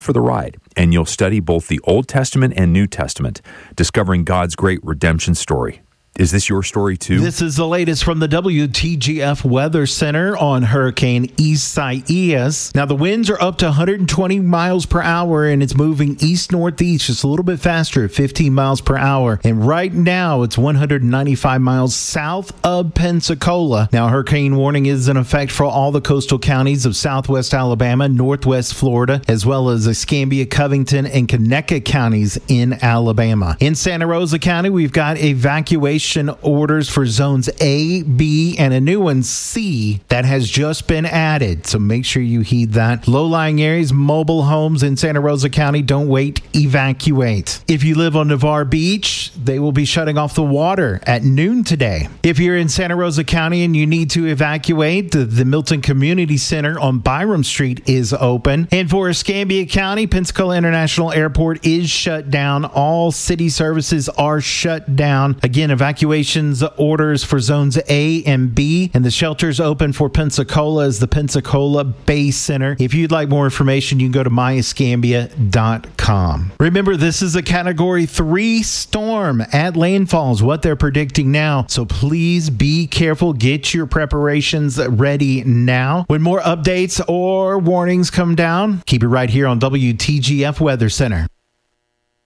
for the ride, and you'll study both the Old Testament and New Testament, discovering God's great redemption story. Is this your story too? This is the latest from the WTGF Weather Center on Hurricane Isaias. Now, the winds are up to 120 miles per hour, and it's moving east-northeast just a little bit faster at 15 miles per hour. And right now, it's 195 miles south of Pensacola. Now, hurricane warning is in effect for all the coastal counties of southwest Alabama, northwest Florida, as well as Escambia, Covington, and Conecuh counties in Alabama. In Santa Rosa County, we've got evacuation orders for zones A, B, and a new one, C, that has just been added. So make sure you heed that. Low-lying areas, mobile homes in Santa Rosa County, don't wait, evacuate. If you live on Navarre Beach, they will be shutting off the water at noon today. If you're in Santa Rosa County and you need to evacuate, the Milton Community Center on Byram Street is open. And for Escambia County, Pensacola International Airport is shut down. All city services are shut down. Again, evacuations orders for zones A and B, and the shelters open for Pensacola is the Pensacola Bay Center. If you'd like more information, you can go to myescambia.com. Remember, this is a Category 3 storm at landfall is what they're predicting now, so please be careful. Get your preparations ready now. When more updates or warnings come down, keep it right here on WTGF Weather Center.